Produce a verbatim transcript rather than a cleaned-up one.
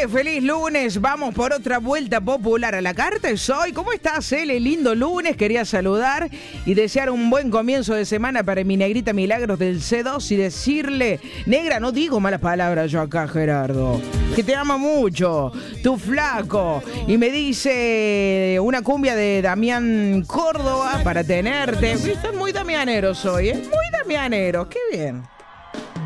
Cele, feliz lunes. Vamos por otra vuelta popular a la carta. Soy, ¿cómo estás, Cele? Lindo lunes. Quería saludar y desear un buen comienzo de semana para mi negrita Milagros del C dos y decirle, negra, no digo malas palabras yo acá, Gerardo, que te amo mucho, tu flaco. Y me dice una cumbia de Damián Córdoba para tenerte. Están muy damianeros hoy, ¿eh? Muy damianeros, qué bien.